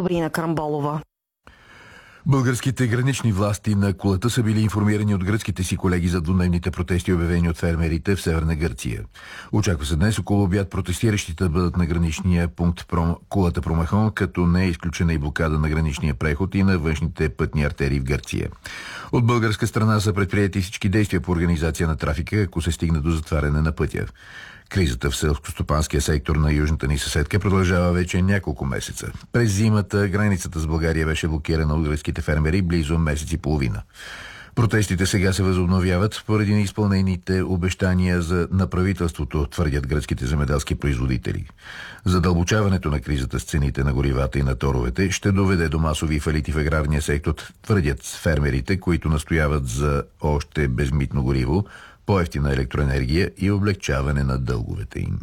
Добрина Крамболова. Българските гранични власти на Кулата са били информирани от гръцките си колеги за двудневните протести, обявени от фермерите в Северна Гърция. Очаква се днес около обяд протестиращите да бъдат на граничния пункт Кулата Промахон, като не е изключена и блокада на граничния преход и на външните пътни артерии в Гърция. От българска страна са предприети всички действия по организация на трафика, ако се стигне до затваряне на пътя. Кризата в селскостопанския сектор на южната ни съседка продължава вече няколко месеца. През зимата границата с България беше блокирана от гръцките фермери близо месец и половина. Протестите сега се възобновяват поради неизпълнените обещания на правителството, твърдят гръцките земеделски производители. Задълбочаването на кризата с цените на горивата и на торовете ще доведе до масови фалити в аграрния сектор, твърдят фермерите, които настояват за още безмитно гориво, по-евтина електроенергия и облегчаване на дълговете им.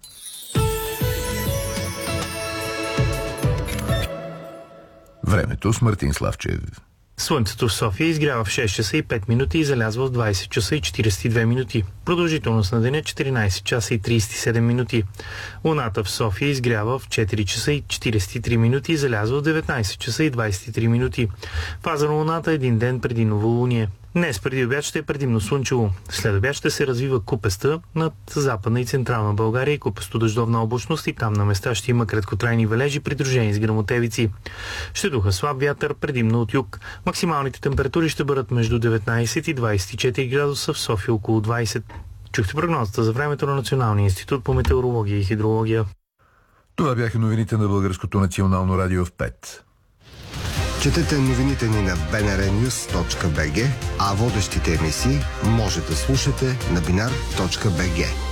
Времето с Мартин Славчев. Слънцето в София изгрява в 6 часа и 5 минути и залязва в 20 часа и 42 минути. Продължителност на деня 14 часа и 37 минути. Луната в София изгрява в 4 часа и 43 минути и залязва в 19 часа и 23 минути. Фаза на Луната един ден преди новолуние. Днес преди обяд ще е предимно слънчево. След обяд ще се развива купеста над Западна и Централна България и купесто дъждовна облачност и там на места ще има краткотрайни валежи, придружени с гръмотевици. Ще духа слаб вятър, предимно от юг. Максималните температури ще бъдат между 19 и 24 градуса, в София около 20. Чухте прогнозата за времето на Националния институт по метеорология и хидрология. Това бяха новините на Българското национално радио в 5. Четете новините ни на bnrnews.bg, а водещите емисии може да слушате на binar.bg.